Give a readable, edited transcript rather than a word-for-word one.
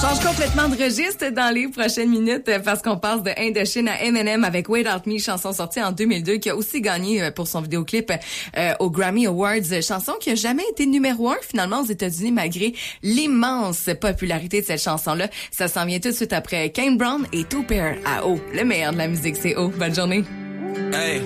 change complètement de registre dans les prochaines minutes parce qu'on passe de Indochine à Eminem avec Wait Out Me, chanson sortie en 2002 qui a aussi gagné pour son vidéoclip aux Grammy Awards, chanson qui a jamais été numéro 1 finalement aux États-Unis malgré l'immense popularité de cette chanson-là. Ça s'en vient tout de suite après Kane Brown et Two Pair à O. Le meilleur de la musique, c'est O. Bonne journée. Hey.